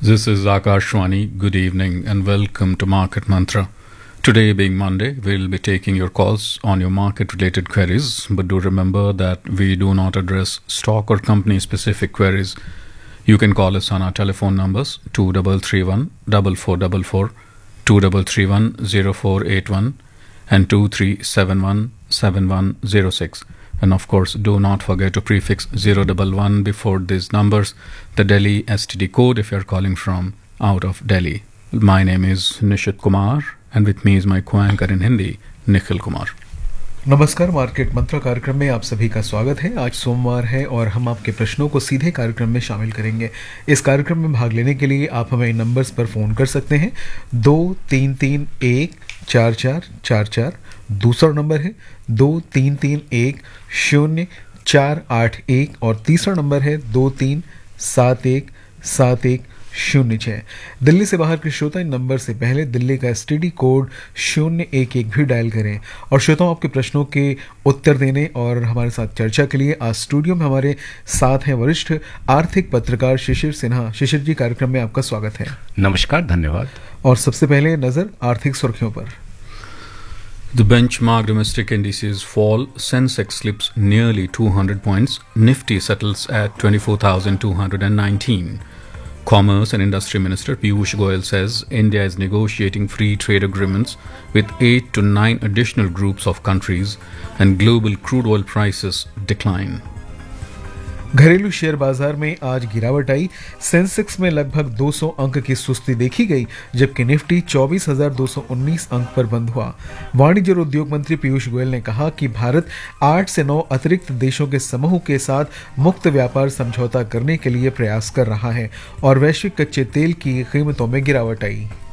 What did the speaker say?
This is Akashwani. Good evening and welcome to Market Mantra. Today being Monday, we'll be taking your calls on your market-related queries, but do remember that we do not address stock or company-specific queries. You can call us on our telephone numbers 2331 4444, 2331 0481 and 2371 7106. And of course, do not forget to prefix 011 before these numbers, the Delhi STD code if you're calling from out of Delhi. My name is Nishit Kumar and with me is my co-anchor in Hindi, Nikhil Kumar. नमस्कार, market मंत्र कार्यक्रम में आप सभी का स्वागत है। आज सोमवार है और हम आपके प्रश्नों को सीधे कार्यक्रम में शामिल करेंगे। इस कार्यक्रम में भाग लेने के लिए आप हमें इन नंबर्स पर फ़ोन कर सकते हैं। 23314444, दूसरा नंबर है 23310481 और तीसरा नंबर है 23717106। दिल्ली से बाहर के श्रोता इन नंबर से पहले दिल्ली का एसटीडी कोड 011 भी डायल करें। और श्रोताओं, आपके प्रश्नों के उत्तर देने और हमारे साथ चर्चा के लिए आज स्टूडियो में हमारे साथ हैं वरिष्ठ आर्थिक पत्रकार शिशिर सिन्हा। शिशिर जी, कार्यक्रम में आपका स्वागत है। नमस्कार, धन्यवाद। और सबसे पहले नजर आर्थिक सुर्खियों पर। The benchmark domestic indices fall, Sensex slips nearly 200 points, Nifty settles at 24,219. Commerce and Industry Minister Piyush Goyal says India is negotiating free trade agreements with 8 to 9 additional groups of countries and global crude oil prices decline. घरेलू share बाजार में आज गिरावट आई। Sensex में लगभग 200 अंक की सुस्ती देखी गई, जबकि निफ्टी 24,219 अंक पर बंद हुआ। वाणिज्य और उद्योग मंत्री पीयूष गोयल ने कहा कि भारत 8 से 9 अतिरिक्त देशों के समूह के साथ मुक्त व्यापार समझौता करने के लिए प्रयास कर रहा है और वैश्विक कच्चे तेल की कीमतों में गिरावट आई।